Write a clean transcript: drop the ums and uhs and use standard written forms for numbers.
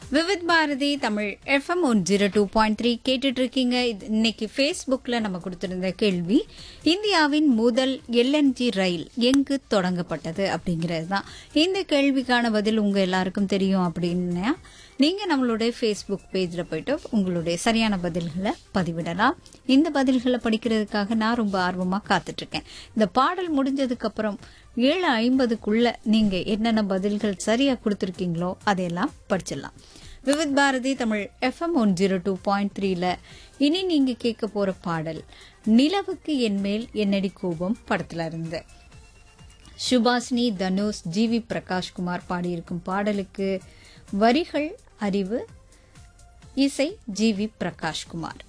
Vividh Bharathi Tamil FM 102.3 கேட்டுட்டு இருக்கீங்க. இன்னைக்கு ஃபேஸ்புக்கில் நம்ம கொடுத்திருந்த கேள்வி, இந்தியாவின் முதல் LNG ரயில் எங்கு தொடங்கப்பட்டது அப்படிங்கிறது தான். இந்த கேள்விக்கான பதில் உங்கள் எல்லாருக்கும் தெரியும் அப்படின்னா நீங்கள் நம்மளுடைய ஃபேஸ்புக் பேஜில் போய்ட்டு உங்களுடைய சரியான பதில்களை பதிவிடலாம். இந்த பதில்களை படிக்கிறதுக்காக நான் ரொம்ப ஆர்வமாக காத்துட்ருக்கேன். இந்த பாடல் முடிஞ்சதுக்கப்புறம் 7:50க்குள்ள நீங்கள் என்னென்ன பதில்கள் சரியாக கொடுத்துருக்கீங்களோ அதையெல்லாம் படிச்சிடலாம். விவித் பாரதி தமிழ் FM 102.3ல இனி நீங்க கேட்க போற பாடல் நிலவுக்கு என்மேல் என்னடி கோபம் படத்துல இருந்து. சுபாஷினி, தனுஷ், GV பிரகாஷ்குமார் பாடியிருக்கும் பாடலுக்கு வரிகள் அறிவு, இசை GV பிரகாஷ்குமார்.